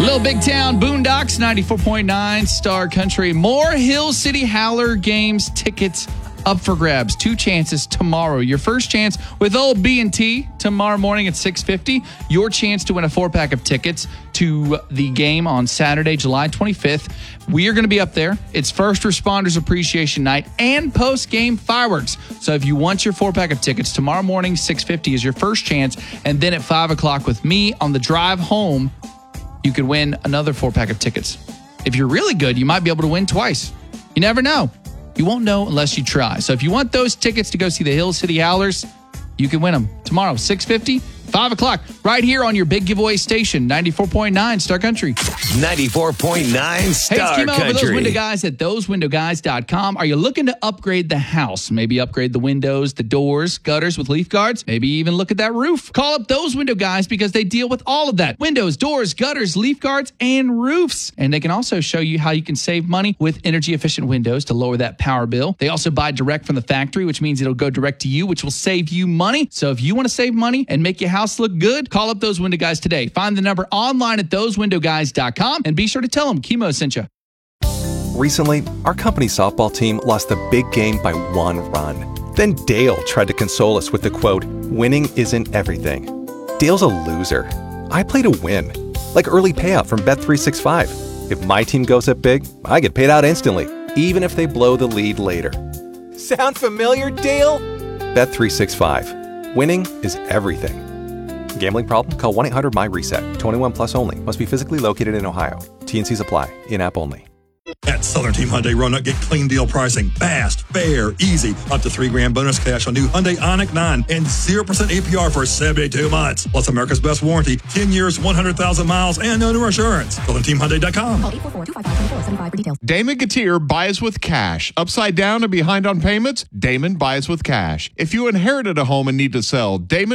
Little Big Town Boondocks, 94.9 Star Country. More Hill City Howler Games tickets up for grabs. 2 chances tomorrow. Your first chance with old B&T tomorrow morning at 6:50. Your chance to win a 4-pack of tickets to the game on Saturday, July 25th. We are going to be up there. It's First Responders Appreciation Night and post-game fireworks. So if you want your 4-pack of tickets, tomorrow morning, 6:50 is your first chance. And then at 5 o'clock with me on the drive home, you could win another 4-pack of tickets. If you're really good, you might be able to win twice. You never know. You won't know unless you try. So if you want those tickets to go see the Hill City Howlers, you can win them tomorrow, 6:50, 5 o'clock, right here on your big giveaway station, 94.9 Star Country. 94.9 Star Hey, it's Kimo Country. for Those Window Guys at thosewindowguys.com. Are you looking to upgrade the house? Maybe upgrade the windows, the doors, gutters with leaf guards. Maybe even look at that roof. Call up Those Window Guys because they deal with all of that. Windows, doors, gutters, leaf guards, and roofs. And they can also show you how you can save money with energy-efficient windows to lower that power bill. They also buy direct from the factory, which means it'll go direct to you, which will save you money. So if you want to save money and make your house look good, call up Those Window Guys today. Find the number online at thosewindowguys.com and be sure to tell them Kimo sent you. Recently, our company softball team lost the big game by 1 run. Then Dale tried to console us with the quote, "Winning isn't everything." Dale's a loser. I play to win. Like early payout from Bet365. If my team goes up big, I get paid out instantly, even if they blow the lead later. Sound familiar, Dale? Bet365. Winning is everything. Gambling problem? Call 1-800-MY-RESET. 21 plus only. Must be physically located in Ohio. T&Cs apply. In-app only. At Southern Team Hyundai Roanoke, get clean deal pricing. Fast, fair, easy. Up to $3,000 bonus cash on new Hyundai Ioniq 9 and 0% APR for 72 months. Plus America's best warranty, 10 years, 100,000 miles, and no new insurance. SouthernTeamHyundai.com. Call 844-255-2475 for details. Damon Gautier buys with cash. Upside down and behind on payments? Damon buys with cash. If you inherited a home and need to sell, Damon